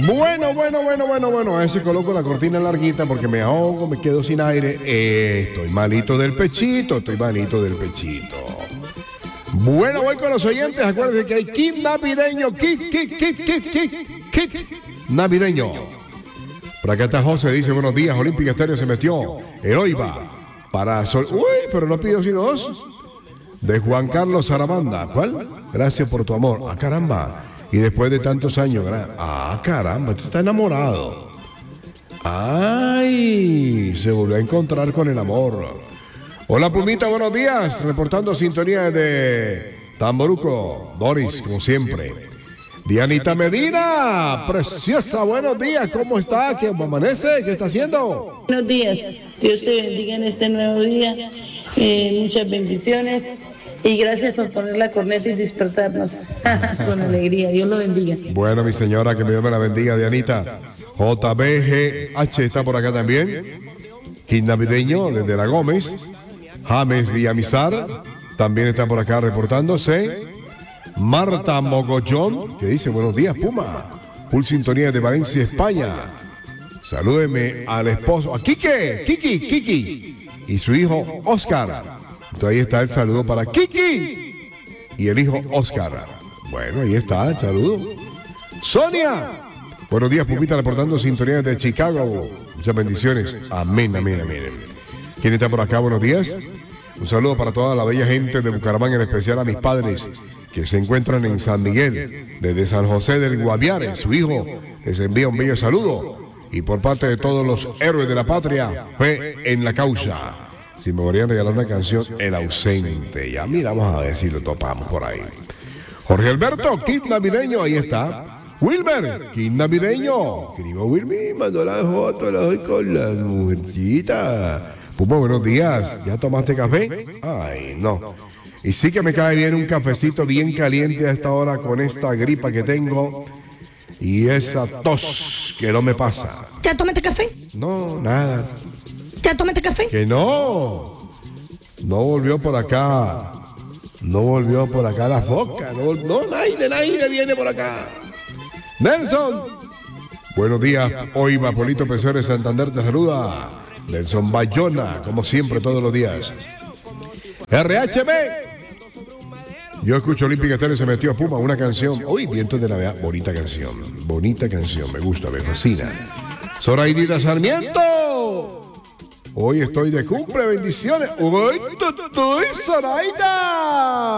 Bueno. A veces coloco la cortina larguita porque me ahogo, me quedo sin aire. Estoy malito del pechito. Bueno, voy con los oyentes. Acuérdense que hay kit navideño. Kit navideño. Por acá está José, dice: buenos días, Olímpica Estéreo se metió. Heroiva. Para Sol. Uy, pero no pido sino dos. De Juan Carlos Saramanda. ¿Cuál? Gracias por tu amor. Ah, caramba. Y después de tantos años. Ah, caramba, tú estás enamorado. Ay, se volvió a encontrar con el amor. Hola, Pumita, buenos días. Reportando sintonía de Tamboruco. Doris, como siempre. Dianita Medina, preciosa, buenos días. ¿Cómo está? ¿Cómo amanece? ¿Qué está haciendo? Buenos días. Dios te bendiga en este nuevo día. Muchas bendiciones. Y gracias por poner la corneta y despertarnos con alegría. Dios lo bendiga. Bueno, mi señora, que Dios me la bendiga, Dianita. JBGH está por acá también. Kit navideño desde La Gómez. James Villamizar también está por acá reportándose. Marta Mogollón, que dice: buenos días, Puma. Full sintonía de Valencia, España. Salúdeme al esposo, a Kiki, y su hijo Oscar. Entonces ahí está el saludo para Kiki y el hijo Oscar. Bueno, ahí está el saludo. Sonia. Buenos días, Pumita, reportando sintonía de Chicago. Muchas bendiciones. Amén. ¿Quién está por acá? Buenos días. Un saludo para toda la bella gente de Bucaramanga, en especial a mis padres que se encuentran en San Miguel, desde San José del Guaviare. Su hijo les envía un bello saludo. Y por parte de todos los héroes de la patria, fe en la causa. Si me podrían regalar una canción, El ausente. Ya mira, vamos a ver si lo topamos por ahí. Jorge Alberto, kit navideño, ahí está. Wilmer, kit navideño. Querido Wilmer, mandó la foto hoy con la mujercita. Puma, buenos días. ¿Ya tomaste café? Ay, no. Y sí que me cae bien un cafecito bien caliente a esta hora con esta gripa que tengo y esa tos que no me pasa. ¿Ya tomaste café? No, nada. ¿Ya tomaste café? Que no. No volvió por acá. La foca. No, nadie viene por acá. Nelson. Buenos días. Hoy Vapolito Pesero de Santander te saluda. Nelson Bayona, como siempre, todos los días. RHB. Yo escucho Olímpica Estéreo, se metió a Puma, una canción. Uy, Vientos de Navidad, bonita canción, me gusta, me fascina. Zoraidita Sarmiento. Hoy estoy de cumple, bendiciones. Uy, Zoraida.